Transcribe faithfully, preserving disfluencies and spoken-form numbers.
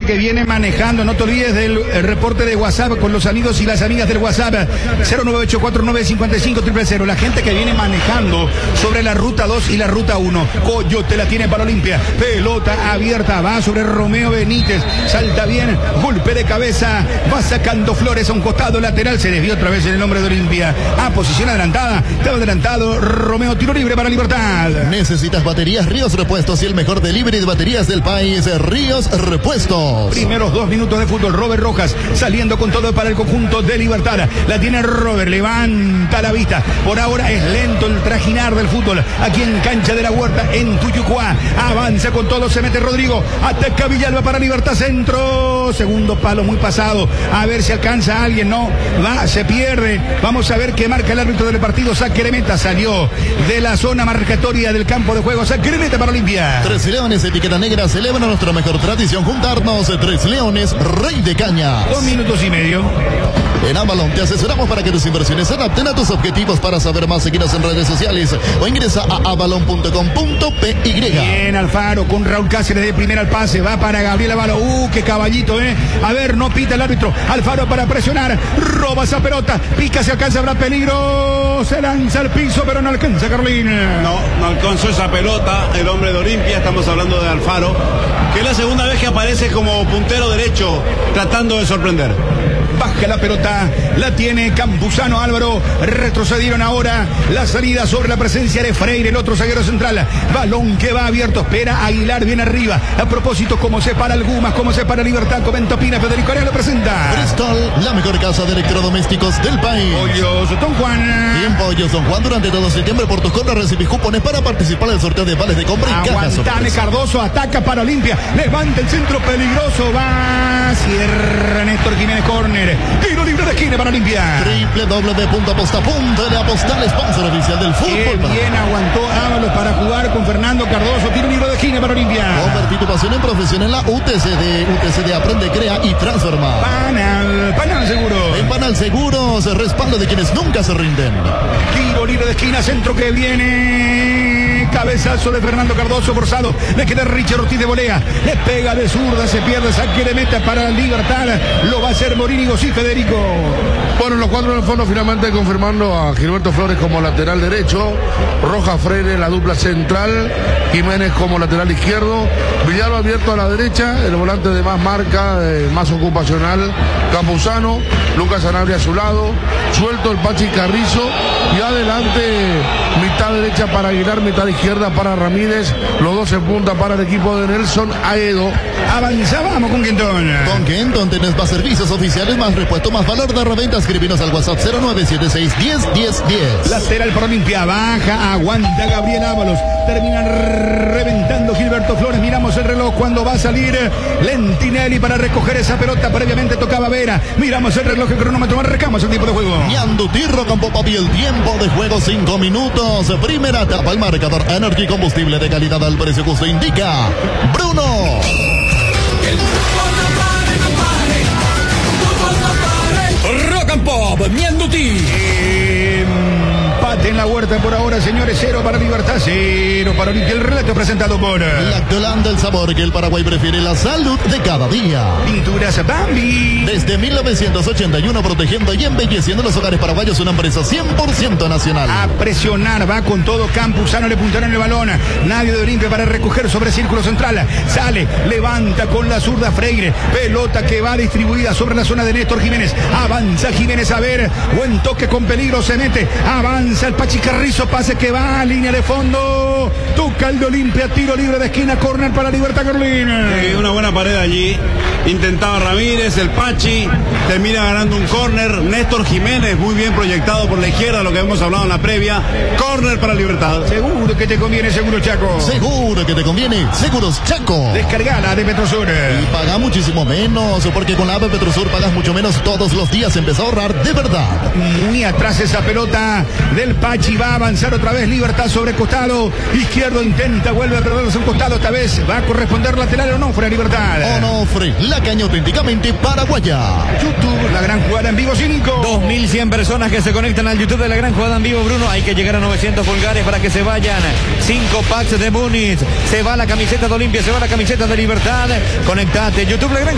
que viene manejando. No te olvides del reporte de WhatsApp con los amigos y las amigas del WhatsApp. cero nueve ocho cuatro nueve cinco cinco cero cero. La gente que viene manejando sobre la ruta dos y la ruta uno. Coyote la tiene para Olimpia. Pelota abierta. Va sobre Romeo Benítez. Salta bien. Golpe de cabeza. Va sacando Flores a un costado lateral. Se desvió otra vez en el hombre de Olimpia. A posición adelantada. Estaba adelantado Romeo. Tiro libre para Libertad. ¿Necesitas baterías? Ríos Repuestos y el mejor delivery de baterías del país. Ríos Repuestos. Primeros dos minutos de fútbol. Robert Rojas saliendo con todo para el conjunto de Libertad. La tiene Robert. Levanta la vista. Por ahora es lento el trajinar del fútbol. Aquí en Cancha de la Huerta, en Tuyucuá. Avanza con todo. Se mete Rodrigo. Ataca Villalba para Libertad. Centro. Segundo palo muy pasado. A ver si alcanza a alguien. No. Va. Se pierde. Vamos a ver qué marca el árbitro del partido. Saque de meta. Salió de la zona marcatoria del campo de juego. Saque de meta para Olimpia. Tres Leones, etiqueta negra, celebra nuestra mejor tradición. Juntarnos. Tres Leones, Rey de Cañas. Dos minutos y medio. En Avalon te asesoramos para que tus inversiones se adapten a tus objetivos. Para saber más, seguinos en redes sociales o ingresa a avalon punto com punto pe ye. Bien, Alfaro con Raúl Cáceres de primera al pase. Va para Gabriel Avalo. Uh, qué caballito, eh. A ver, no pita el árbitro. Alfaro para presionar. Roba esa pelota. Pica, se alcanza, habrá peligro. Se lanza al piso, pero no alcanza, Carolina. No, no alcanzó esa pelota. El hombre de Olimpia, estamos hablando de Alfaro, que es la segunda vez que aparece como puntero derecho, tratando de sorprender. Baja la pelota, la tiene Campuzano. Álvaro, retrocedieron ahora la salida sobre la presencia de Freire, el otro zaguero central. Balón que va abierto, espera Aguilar bien arriba. A propósito, cómo se para el Gumas, cómo se para Libertad, comenta Pina, Federico Arias lo presenta. Bristol, la mejor casa de electrodomésticos del país. Pollos Don Juan. Y en Pollos Don Juan, durante todo septiembre por tus compras recibís cupones para participar del sorteo de vales de compra y cajas. Aguantane Cardoso, ataca para Olimpia, levanta el centro peligroso, va, cierra Néstor Jiménez, córner. Tiro libre de esquina para Olimpia. doble u doble u doble u punto aposta punto de Apostal, sponsor oficial del fútbol. Bien, bien aguantó Ábalos para jugar con Fernando Cardoso. Tiro libre de esquina para Olimpia. Convertí tu pasión en profesión en la U T C D. U T C D aprende, crea y transforma. Panal, Panal Seguro. En Panal Seguros, respaldo de quienes nunca se rinden. Tiro libre de esquina, centro que viene. Cabezazo de Fernando Cardoso forzado. Le queda Richard Ortiz de volea. Le pega de zurda, se pierde, saque de meta para Libertad. Lo va a hacer Morínigo, sí, Federico. Bueno, los cuatro en el fondo finalmente confirmando a Gilberto Flores como lateral derecho. Rojas Freire, la dupla central. Jiménez como lateral izquierdo. Villalba abierto a la derecha. El volante de más marca, de más ocupacional, Campuzano. Lucas Sanabria a su lado. Suelto el Pachi Carrizo. Y adelante, mitad derecha para Aguilar, mitad izquierda para Ramírez. Los dos en punta para el equipo de Nelson Aedo. Avanzábamos con Quintón. Con Quintón tenés más servicios oficiales, más repuesto, más valor de reventa. Escribinos al WhatsApp cero nueve siete seis, diez, diez, diez. Lateral para Olimpia, baja, aguanta Gabriel Ábalos. Termina reventando Gilberto Flores. Miramos el reloj cuando va a salir Lentinelli para recoger esa pelota. Previamente tocaba Vera. Miramos el reloj, el cronómetro, marcamos el tiempo de juego. Ñandutirro con Popapi, el tiempo de juego cinco minutos. Primera etapa, el marcador Energy, combustible de calidad al precio justo, indica Bruno. El fútbol no pare, no pare. Fútbol no pare. Rock and Pop, Ñanduti. Empate en la Huerta por ahora, señores. Cero para Libertad, cero para Olimpia. El relato presentado por Lactolanda, el sabor que el Paraguay prefiere, la salud de cada día. Pinturas Bambi. Desde mil novecientos ochenta y uno, protegiendo y embelleciendo los hogares paraguayos, una empresa cien por ciento nacional. A presionar, va con todo Campuzano, le puntaron el balón. Nadie de Olimpia para recoger sobre círculo central. Sale, levanta con la zurda Freire. Pelota que va distribuida sobre la zona de Néstor Jiménez. Avanza Jiménez, a ver, buen toque con peligro, se mete. Avanza el Pachi Carrizo, pase que va a línea de fondo. Toca el de Olimpia, tiro libre de esquina, córner para Libertad, Carolina. Sí, una buena pared allí. Intentaba Ramírez, el Pachi termina ganando un córner. Néstor Jiménez, muy bien proyectado por la izquierda, lo que hemos hablado en la previa. Córner para Libertad. Seguro que te conviene Seguro Chaco. Seguro que te conviene Seguros Chaco. Descargala de Petrosur. Y paga muchísimo menos, porque con la app Petrosur pagas mucho menos todos los días. Empezó a ahorrar de verdad. Muy atrás esa pelota del Pachi, va a avanzar otra vez Libertad sobre costado izquierdo, intenta, vuelve a perderse un costado, esta vez va a corresponder lateral Onofre, Libertad. Onofre, la caña auténticamente paraguaya. YouTube, la gran jugada en vivo cinco. dos mil cien personas que se conectan al YouTube de la gran jugada en vivo, Bruno. Hay que llegar a novecientos pulgares para que se vayan cinco packs de Múnich. Se va la camiseta de Olimpia, se va la camiseta de Libertad. Conectate, YouTube, la gran